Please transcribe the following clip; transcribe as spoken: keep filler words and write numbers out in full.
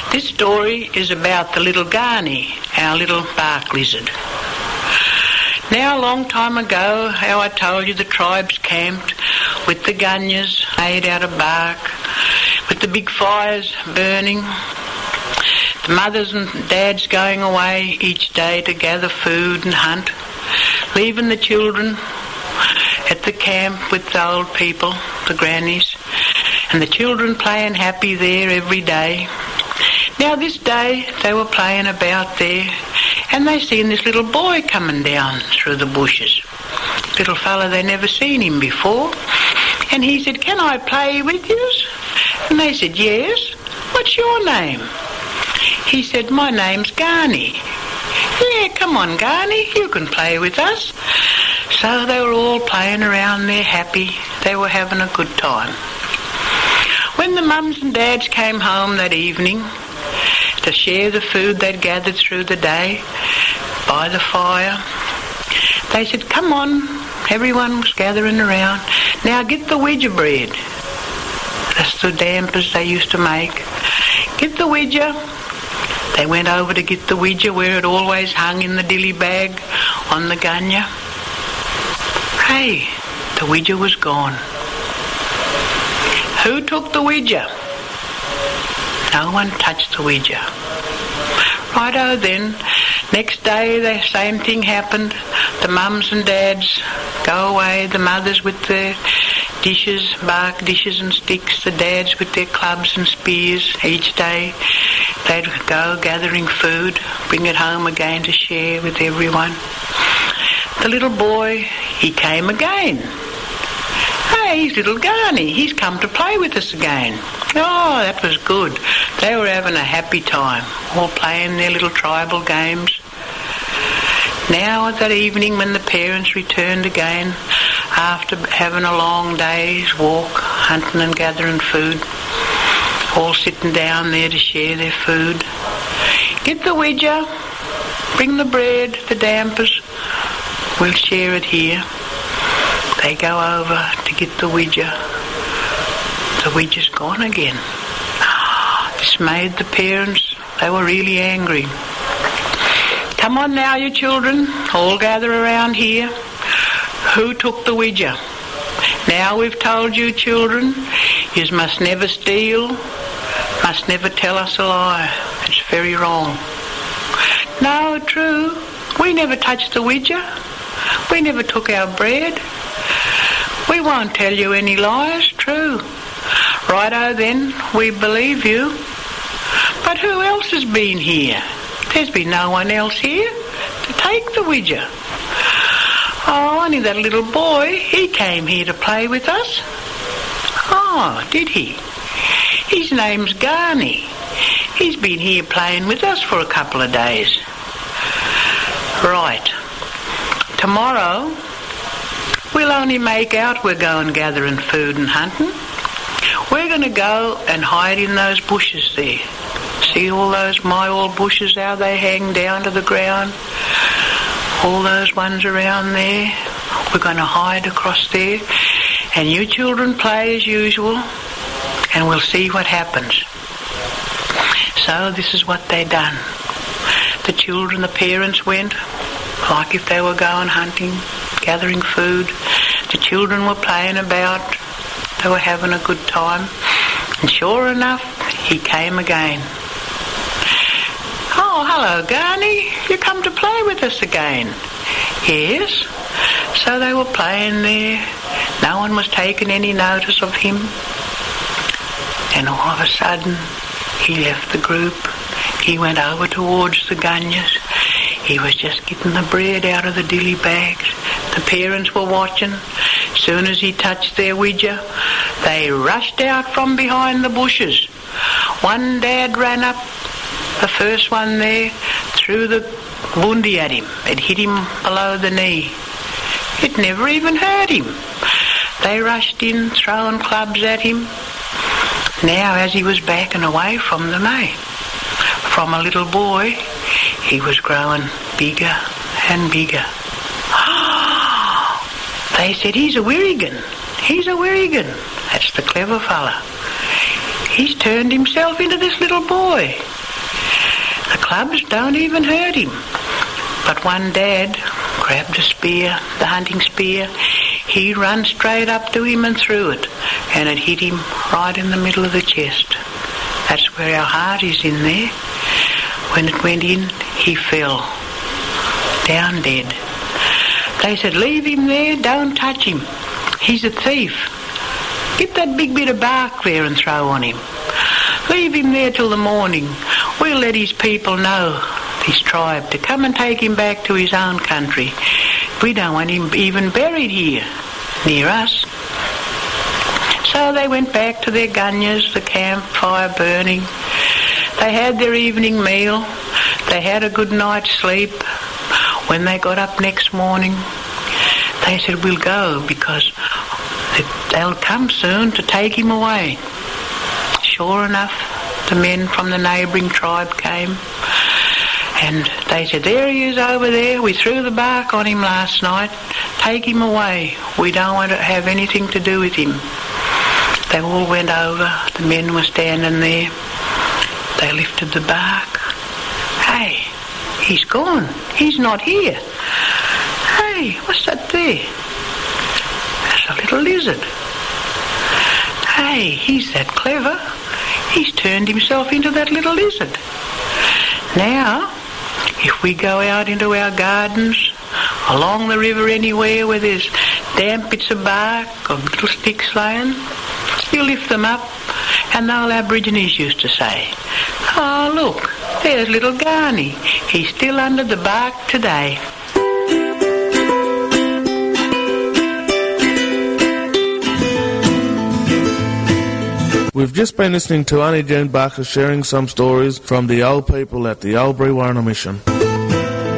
This story is about the little Garni, our little bark lizard. Now, a long time ago, how I told you the tribes camped with the gunyas made out of bark, with the big fires burning, the mothers and dads going away each day to gather food and hunt, leaving the children at the camp with the old people, the grannies, and the children playing happy there every day. Now this day they were playing about there, and they seen this little boy coming down through the bushes. Little fella, they never seen him before. And he said, "Can I play with you?" And they said, "Yes. What's your name?" He said, "My name's Garni." "Yeah, come on, Garni, you can play with us." So they were all playing around there happy. They were having a good time. When the mums and dads came home that evening to share the food they'd gathered through the day by the fire, they said, "Come on," everyone was gathering around, "now get the wedger bread." That's the dampers they used to make. "Get the wedger." They went over to get the wedger where it always hung in the dilly bag on the gunya. Hey, the wedger was gone. Who took the wedger? No one touched the wedger. Righto then, next day the same thing happened. The mums and dads go away, the mothers with their dishes, bark dishes and sticks, the dads with their clubs and spears. Each day they'd go gathering food, bring it home again to share with everyone. The little boy, he came again. Hey, he's little Garni, he's come to play with us again. Oh, that was good. They were having a happy time, all playing their little tribal games. Now that evening when the parents returned again, after having a long day's walk, hunting and gathering food, all sitting down there to share their food. "Get the wedger, bring the bread, the dampers, we'll share it here." They go over to get the wedger. The wedger's gone again. This made the parents, they were really angry. "Come on now, you children, all gather around here. Who took the wedger? Now we've told you, children, you must never steal, must never tell us a lie. It's very wrong." "No, true. We never touched the wedger. We never took our bread. We won't tell you any lies, true." "Righto then, we believe you. But who else has been here? There's been no one else here to take the wedger." "Oh, only that little boy, he came here to play with us." "Oh, did he? His name's Garni. He's been here playing with us for a couple of days." "Right. Tomorrow, we'll only make out we're going gathering food and hunting. We're going to go and hide in those bushes there. See all those myall bushes, how they hang down to the ground? All those ones around there. We're going to hide across there. And you children play as usual, and we'll see what happens." So this is what they done. The children, the parents went, like if they were going hunting, gathering food. The children were playing about. They were having a good time. And sure enough, he came again. "Oh, hello, Garni. You come to play with us again?" "Yes." So they were playing there. No one was taking any notice of him. And all of a sudden, he left the group. He went over towards the gunyas. He was just getting the bread out of the dilly bags. The parents were watching. As soon as he touched their wedger, they rushed out from behind the bushes. One dad ran up, the first one there, threw the bundi at him. It hit him below the knee. It never even hurt him. They rushed in, throwing clubs at him. Now, as he was backing away from them, eh, from a little boy, he was growing bigger and bigger. They said, "He's a Wirrigan. He's a Wirrigan." That's the clever fella. he's turned himself into this little boy. The clubs don't even hurt him. But one dad grabbed a spear, the hunting spear. He ran straight up to him and threw it, and it hit him right in the middle of the chest. That's where our heart is, in there. When it went in, he fell down dead. They said, leave him there, don't touch him. He's a thief. Get that big bit of bark there and throw on him. Leave him there till the morning. We'll let his people know, his tribe, to come and take him back to his own country. We don't want him even buried here, near us. So they went back to their gunyahs, the campfire burning. They had their evening meal. They had a good night's sleep. When they got up next morning, they said, we'll go because they'll come soon to take him away. Sure enough, the men from the neighbouring tribe came, and they said, there he is over there. We threw the bark on him last night. Take him away. We don't want to have anything to do with him. They all went over. The men were standing there. They lifted the bark. Hey, he's gone. He's not here. Hey, what's that there? That's a little lizard. Hey, he's that clever. He's turned himself into that little lizard. Now, if we go out into our gardens, along the river anywhere where there's damp bits of bark or little sticks laying, you lift them up, and the old Aborigines used to say, oh, look, there's little Garney. He's still under the bark today. We've just been listening to Aunty June Barker sharing some stories from the old people at the old Brewarrina Mission.